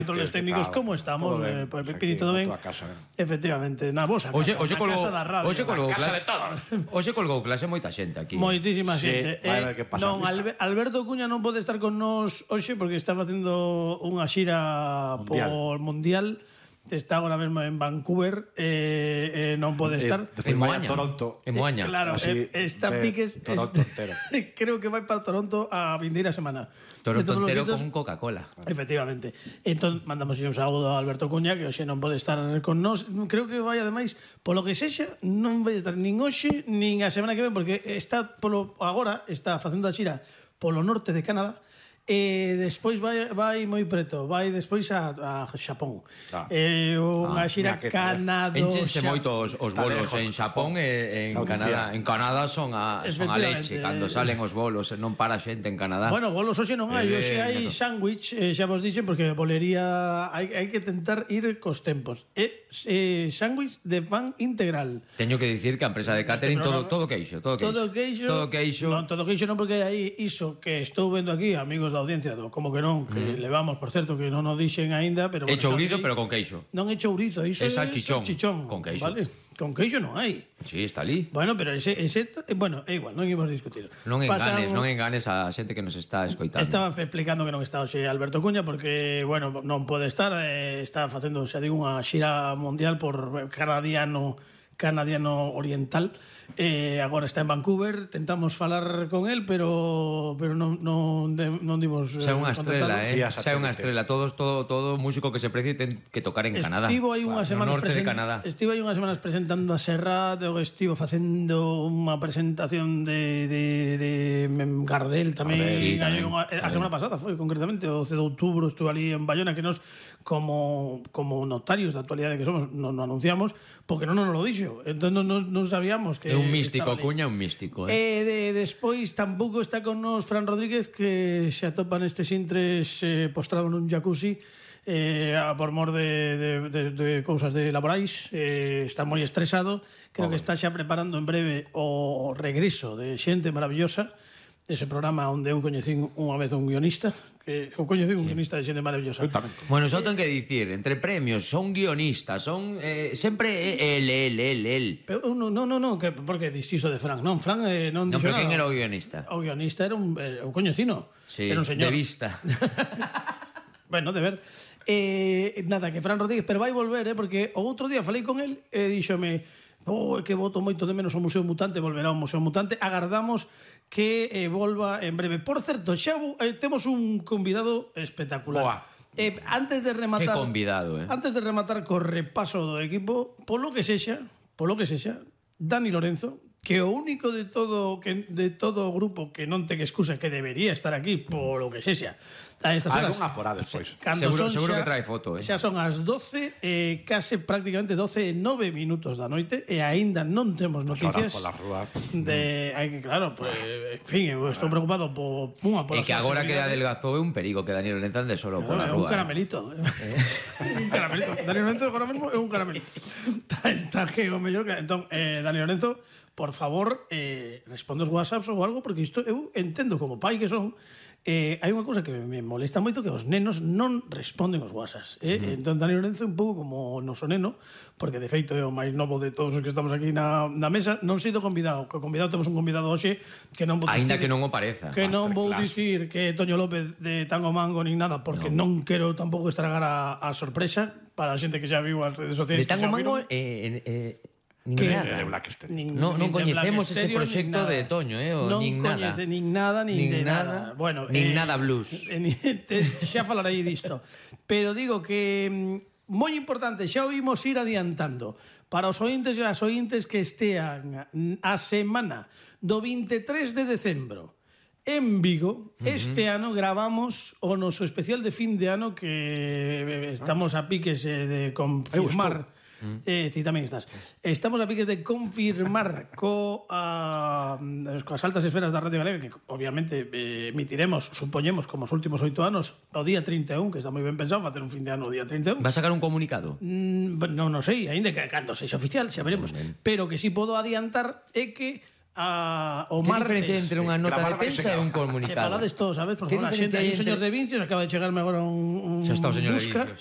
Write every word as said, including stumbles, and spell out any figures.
Controles técnicos, como estamos? Eh, pues, Pepini, todo ben? Efectivamente, na vosa casa, na casa da radio. Hoxe colgou clase, hoxe colgou clase moita xente aquí. Moitísima xente. Non, Alberto Cuña non pode estar con nós hoxe porque está facendo unha xira por Mundial. Está agora mesmo en Vancouver, eh, eh, non pode estar. En Moaña. Toronto. En Moaña. Eh, claro, eh, está piques. Toronto entero. Creo que vai para Toronto a vindeira semana. Toronto entero con un Coca-Cola. Efectivamente. Entón, mandamos un saúdo a Alberto Cuña, que hoxe non pode estar con nós. Creo que vai, ademais, polo que sexa, non vai estar nin hoxe, nin a semana que ven, porque está polo agora, está facendo a xira polo norte de Canadá, e despois vai, vai moi preto, vai despois a, a Xapón. Ah. Eh, unha xira ah, Canadá. Enchense moito os, os bolos en Xapón e en Canadá. En Canadá son a, son a leche, cando salen os bolos, non para xente en Canadá. Bueno, bolos hoxe non hai, hoxe hai sándwich, eh, xa vos dixen, porque bolería hai, hai que tentar ir cos tempos. E eh, sándwich de pan integral. Teño que dicir que a empresa de catering todo, todo queixo, todo queixo. Todo queixo. Todo queixo. Non, todo queixo non, porque aí iso que estou vendo aquí, amigos da audiencia do como que non, que mm. levamos, por certo, que non o dixen aínda, pero é chourizo, pero con queixo. Non é chourizo, iso é salchichón, salchichón con queixo. Vale, con queixo non hai. Sí, está ali. Bueno, pero ese, ese bueno, é igual, non imos discutir. Non enganes, Pasamos... non enganes a xente que nos está escoitando. Estaba explicando que non está hoxe Alberto Cuña porque, bueno, non pode estar, eh, está facendo, xa digo, unha xira mundial por canadiano canadiano oriental. Eh, agora está en Vancouver, tentamos falar con él, pero pero non non non dimos xa unha estrela, eh. Xa unha estrela, todos todo todo músico que se precie ten que tocar en Canadá. Estivo aí unhas semanas presentando, estivo aí unhas semanas presentando a Serrat, estivo facendo unha presentación de de de Gardel tamén, sí, tamén, unha, a semana pasada foi concretamente o doce de outubro, estuvo ali en Bayona, que nos como como notarios da actualidade que somos non no anunciamos porque non nos lo dixo. Entón non non sabíamos que é un místico, Cuña, un místico, eh. E de, despois tampouco está con nos Fran Rodríguez, que se atopa nestes intres eh, postrado nun jacuzzi eh, por mor de, de, de, de cousas de laborais, eh, está moi estresado. Creo oh, que está xa preparando en breve o regreso de xente maravillosa, ese programa onde eu coñecín unha vez un guionista, que eu coñecín un sí. guionista de xente maravillosa. Bueno, só ten que dicir, entre premios, son guionistas, son eh, sempre el, el, el, el. Pero non, non, non, que porque disiso de Fran, non, Fran eh, non dixo nada. Non, pero quen era o guionista? O guionista era un eh, o coñecino. Sí, era un señor. De vista. Bueno, de ver. Eh, nada, que Fran Rodríguez, pero vai volver, eh, porque o outro día falei con el e díxome, oh, é que voto moito de menos o Museo Mutante, volverá o Museo Mutante, agardamos que eh, volva en breve. Por certo, xa eh, temos un convidado espectacular. Boa. Eh, antes de rematar, que convidado, eh. Antes de rematar co repaso do equipo, polo que sexa, polo que sexa, Dani Lorenzo, que o único de todo que de todo o grupo que non ten excusa, que debería estar aquí polo que sexa. A estas horas. Algún apurá despois. Seguro, seguro que trae foto, eh. Xa son as doce, eh, case prácticamente doce e nove minutos da noite e aínda non temos noticias. Por la rúa. De, hai que claro, pues, en fin, eu estou preocupado por unha por e que agora que adelgazou é un perigo que Daniel Lorenzo ande solo por la rúa. É un caramelito. Un caramelito. Daniel Lorenzo agora mesmo é un caramelito. Está que o mellor que entón eh, Daniel Lorenzo, por favor, eh, responde os WhatsApps ou algo, porque isto eu entendo como pai que son. Eh, hai unha cousa que me molesta moito, que os nenos non responden os WhatsApps, eh? Mm. Entón Dani Lorenzo é un pouco como o noso neno, porque de feito é o máis novo de todos os que estamos aquí na, na mesa. Non sido convidado, que convidado temos un convidado hoxe que non vou dicir, ainda que non o pareza, que non vou dicir que é Toño López de Tango Mango nin nada, porque no. non quero tampouco estragar a, a sorpresa para a xente que xa viu as redes sociais. De Tango Mango eh, eh, nin que nada. Nin, non non coñecemos ese proxecto de Toño, eh, o non nin nada. Non coñece nin nada, nin, nin de nada. nada. Bueno, nin eh, nada blues. Eh, te, xa falarei disto. Pero digo que moi importante, xa o vimos ir adiantando para os ointes e as ointes que estean a semana do veintitrés de decembro en Vigo. Uh-huh. Este ano gravamos o noso especial de fin de ano, que estamos a piques de confirmar. Mm. Eh, ti tamén estás. Estamos a piques de confirmar co a, coas altas esferas da Radio Galega, que obviamente eh, emitiremos, supoñemos, como os últimos oito anos, o día trinta e un, que está moi ben pensado facer un fin de ano o día trinta e un. Va a sacar un comunicado? Mm, non, non sei, aínda que cando sexa oficial, xa veremos. Pero que si podo adiantar é que a, o Que martes. diferencia entre unha nota de Gravar vai prensa ser e un Que comunicado? falades todos, sabes? Por Que favor, a diferencia xente, hai hai un señor entre- de Vincios, acaba de chegarme agora un, un Xa está o señor de busca. Vincios.